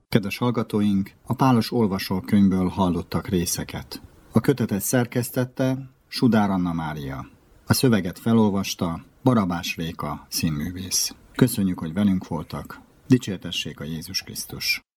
Kedves hallgatóink, a Pálos olvasókönyvből hallottak részeket. A kötetet szerkesztette Sudár Anna Mária. A szöveget felolvasta Barabás Réka színművész. Köszönjük, hogy velünk voltak. Dicsértessék a Jézus Krisztus!